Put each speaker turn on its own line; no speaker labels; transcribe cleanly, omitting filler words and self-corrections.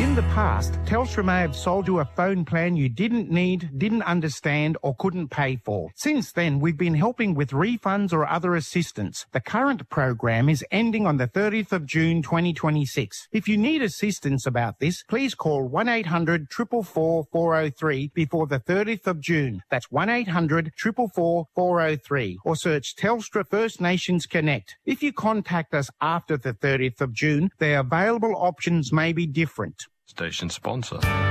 In the past, Telstra may have sold you a phone plan you didn't need, didn't understand or couldn't pay for. Since then, we've been helping with refunds or other assistance. The current program is ending on the 30th of June 2026. If you need assistance about this, please call 1800 444 403 before the 30th of June. That's 1800 444 403 or search Telstra First Nations Connect. If you contact us after the 30th of June, the available options may be different.
Station sponsor.